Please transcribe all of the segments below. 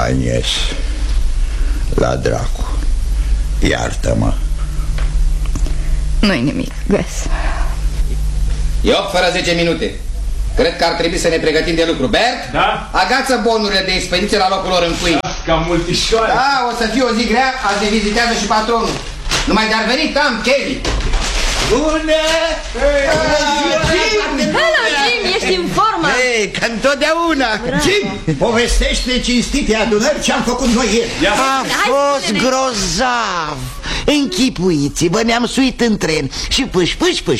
Agnes, la dracu, iartă-mă. Nu-i nimic, Gus. Eu, fără 10 minute. Cred că ar trebui să ne pregătim de lucru. Bert? Da? Agață bonurile de expediție la locul lor în cui. Ca multișoare. Da, o să fie o zi grea, azi ne vizitează și patronul. Numai de-ar veni Tam Kelly. Bună! Hello, Jim, ești în formă. Ei, ca întotdeauna. Jim, povestește cinstite adunări ce-am făcut noi ieri. A fost grozav. Închipuiți-vă, ne-am suit în tren și pâș.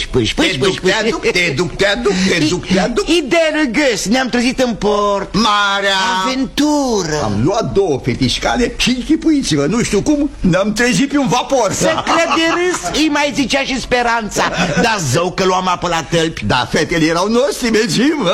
Te duc. Ideea, Gus, ne-am trezit în port. Marea aventură. Am luat 2 fetișcale și închipuiți-vă, nu știu cum, ne-am trezit pe un vapor. Să cred de râs, îi mai zicea și Speranța. Dar zău că luam apă la tălpi. Da, fetele erau nostime, Jim,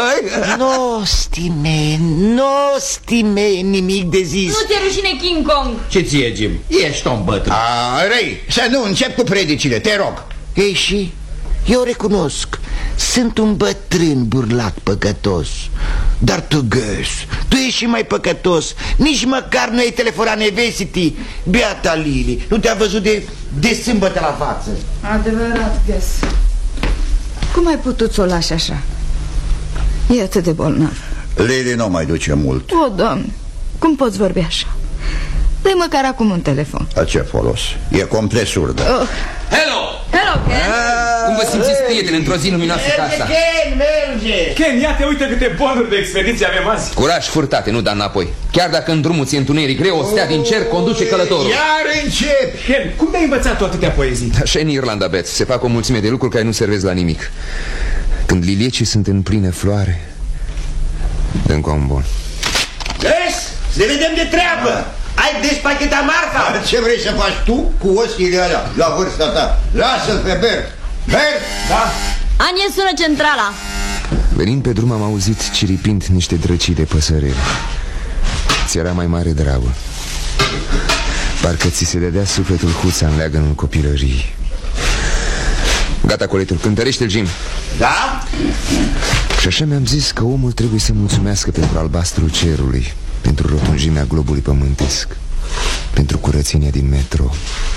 Nostime, nimic de zis. Nu te rușine, King Kong. Ce ție, Jim? Ești om bătrân. Răi, să nu încep cu predicile, te rog. Ei și, eu recunosc, sunt un bătrân burlat păcătos. Dar tu, Gus, tu ești și mai păcătos. Nici măcar nu ai telefonat nevestii. Beata Lili, nu te-a văzut de sâmbătă la față. Adevărat, Gus. Cum ai putut să o lași așa? E atât de bolnav. Lili nu mai duce mult. O, Doamne, cum poți vorbi așa? Dă-i măcar acum un telefon. A ce folos? E complet surdă. Hello! Hello, Ken. Cum vă simțiți, prieteni, într-o zi luminoasă ca asta? Ken, ia te uite câte bonuri de expediție avem azi. Curaj, furtate, nu da înapoi. Chiar dacă în drumul ți-e întuneric greu, o stea din cer conduce călătorul. Iar încep! Ken, cum te-ai învățat tu atâtea poezii? Așa e în Irlanda, Bet. Se fac o mulțime de lucruri care nu servesc la nimic. Când liliecii sunt în plină floare, dă-mi ca un bon. Gus, să vedem de treabă. Ai despacheta marfa? Ce vrei să faci tu cu oschile alea la vârsta ta? Lasă-l pe Bert. Bert? Da? Anie, sună centrala. Venind pe drum am auzit ciripind niște drăcii de păsărele. Ți era mai mare dragul. Parcă ți se dădea sufletul huța în leagănul copilăriei. Gata, coletul, cântărește-l, Jim. Da? Și așa mi-am zis că omul trebuie să mulțumească pentru albastrul cerului, pentru rotunjimea globului pământesc, pentru curățenia din metro,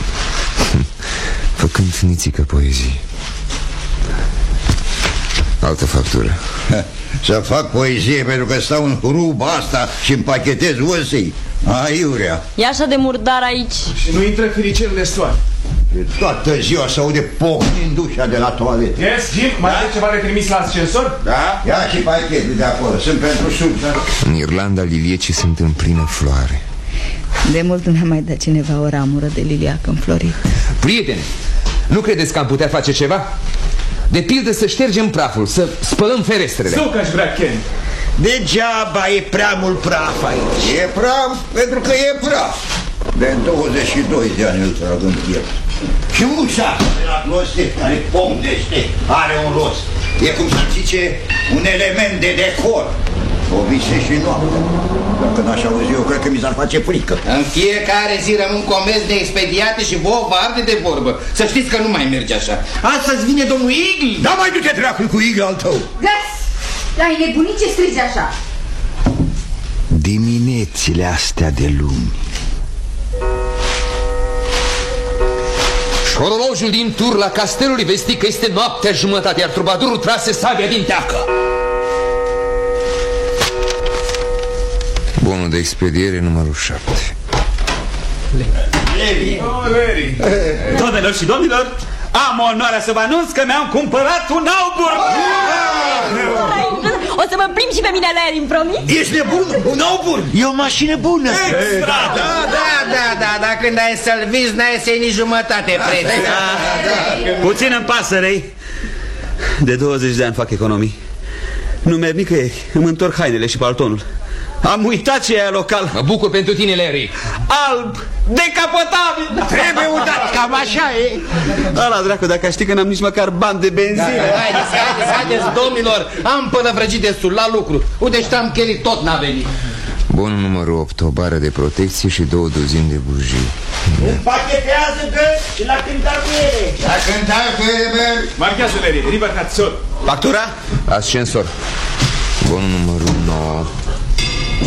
făcând nițică poezii. Altă factură. Să fac poezie pentru că stau în ruba asta și împachetez osei. Aiurea. E așa de murdar aici. Și nu intră firicelul de soare. Toată ziua se aude pocnind ușa de la toaletă. Yes, Jim, mai ai ceva de trimis la ascensor? Da? Ia și pachetele de acolo, sunt pentru sub, da? În Irlanda liliecii sunt în plină floare. De mult nu mi-a mai dat cineva o ramură de liliac înflorit. Prietene, nu credeți că am putea face ceva? De pildă să ștergem praful, să spălăm ferestrele. Sau că aș vrea, Ken. Degeaba e prea mult praf aici. E praf pentru că e praf. De 22 de ani îl trag în piept. Și ușa de la closet care pomnește are un rost. E cum să zice un element de decor. O vise și noaptea. Dacă n-aș auzi eu, cred că mi s-ar face frică. În fiecare zi rămân comenzi de expediate și vouă vă arde de vorbă. Să știți că nu mai merge așa. Astăzi vine domnul Igli. Da, mai du-te dracul cu Igli al tău. Gus, ai nebunit, ce strizi așa? Diminețile astea de luni. Orolojul din turla castelului vesti că este noaptea jumătate, iar trubadurul trase sabia din teacă. Bonul de expediere numărul 7. Larry. Doamnelor și domnilor, am onoarea să vă anunț că mi-am cumpărat un Auburn. O să mă plimb și pe mine, Larry, îmi promis? Ești nebun? Un Auburn? E o mașină bună. Extra! Da, când ai să-l vizi, n-ai să iei nici jumătate preț. Puțin îmi pasă, Ray. De 20 de ani fac economii. Nu merg nicăieri, îmi întorc hainele și paltonul. Am uitat ce e local. Mă bucur pentru tine, Larry. Alb, decapotabil. Trebuie udat, cam așa e. Ala, dracu, dacă știi că n-am nici măcar bani de benzină. Haideți, domnilor. Am până vrăjit destul la lucru. Uite, Tam Kelly tot n-a venit. Bonul numărul 8, o bară de protecție și 2 duzini de bujii. Împachetează, Gus, și la cântar cu ele. La cântar cu ele, Bert. Marchează, Larry, River Hudson. Factura? Ascensor. Bonul numărul